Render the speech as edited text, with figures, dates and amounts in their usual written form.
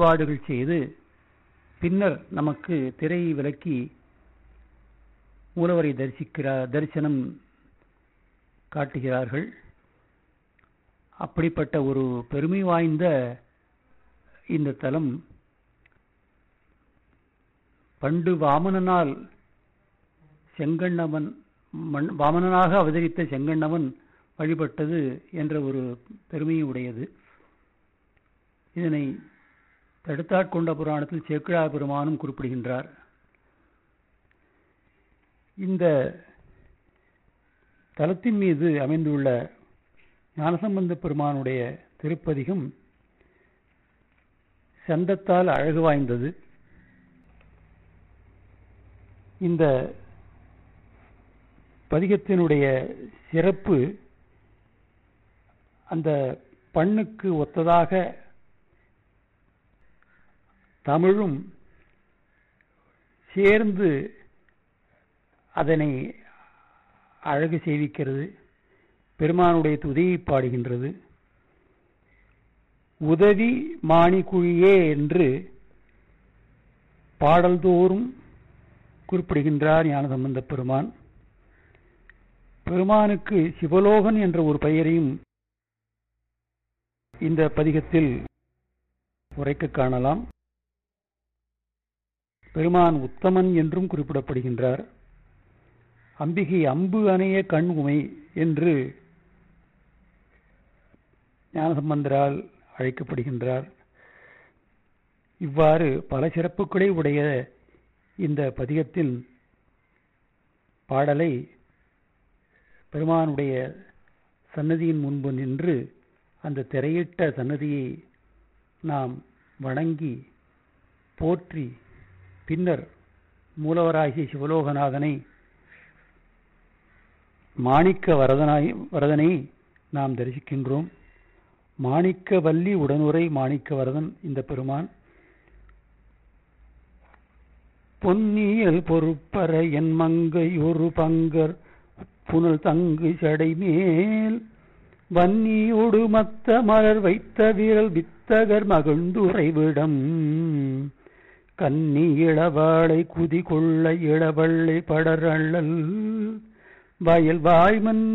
வழிபாடுகள் செய்து பின்னர் நமக்கு திரை விலக்கி மூலவரை தரிசனம் காட்டுகிறார்கள். அப்படிப்பட்ட ஒரு பெருமை வாய்ந்த இந்த தலம் பண்டு வாமனனால் வாமனனாக அவதரித்த செங்கண்ணவன் வழிபட்டது என்ற ஒரு பெருமையை உடையது. இதனை தடுத்தாட்கொண்ட புராணத்தில் சேக்கிழார் பெருமானும் குறிப்பிடுகின்றார். இந்த தலத்தின் மீது அமைந்துள்ள ஞானசம்பந்த பெருமானுடைய திருப்பதிகம் சந்தத்தால் அழகு வாய்ந்தது. இந்த பதிகத்தினுடைய சிறப்பு அந்த பண்ணுக்கு ஒத்ததாக தமிழும் சேர்ந்து அதனை அழகு செய்விக்கிறது. பெருமானுடைய துதியை பாடுகின்றது. உதவி மாணிக்குழியே என்று பாடல்தோறும் குறிப்பிடுகின்றார் ஞானசம்பந்த பெருமான். பெருமானுக்கு சிவலோகன் என்ற ஒரு பெயரையும் இந்த பதிகத்தில் உரைக்க காணலாம். பெருமான் உத்தமன் என்றும் குறிப்பிடப்படுகின்றார். அம்பிகை அம்பு அணைய கண் உமை என்று ஞானசம்பந்தரால் அழைக்கப்படுகின்றார். இவ்வாறு பல சிறப்புகளை உடைய இந்த பதிகத்தின் பாடலை பெருமானுடைய சன்னதியின் முன்பு நின்று அந்த திரையிட்ட சன்னதியை நாம் வணங்கி போற்றி பின்னர் மூலவராகிய சிவலோகநாதனை மாணிக்க வரதனை நாம் தரிசிக்கின்றோம். மாணிக்க வல்லி உடனுரை மாணிக்க வரதன் இந்த பெருமான். பொன்னியல் பொறுப்பற என் மங்கை ஒரு பங்கர் புனல் தங்கு சடை மேல் வன்னியோடு மத்த மலர் வைத்த விரல் வித்தகர் மகிழ்ந்துரைவிடம் கன்னி இளவாளை குதி கொள்ள இளவள்ளை படரள்ளல் வயல் வாய்மன்